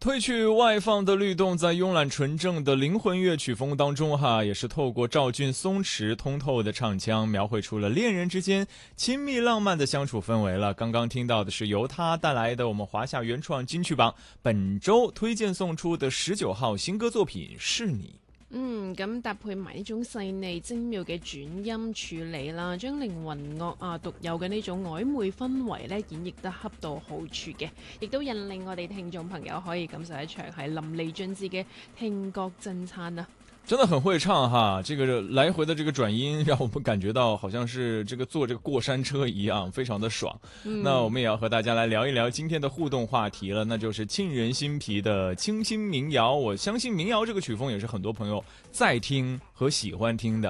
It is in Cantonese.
褪去外放的律动，在慵懒纯正的灵魂乐曲风当中也是透过赵俊松弛通透的唱腔，描绘出了恋人之间亲密浪漫的相处氛围了。刚刚听到的是由他带来的我们华夏原創金曲榜本周推薦送出的19號新歌作品《是你》。 咁搭配埋呢種細膩精妙嘅轉音處理啦，將靈魂樂獨有嘅呢種曖昧氛圍咧演繹得恰到好處嘅，亦都引領我哋聽眾朋友可以感受一場係淋漓盡致嘅聽覺正餐啊！ 真的很會唱哈，這個來回的這個轉音讓我們感覺到好像是這個坐這個過山車一樣，非常的爽。那我們也要和大家來聊一聊今天的互動話題了，那就是沁人心脾的清新民謠。我相信民謠這個曲風也是很多朋友在聽和喜歡聽的。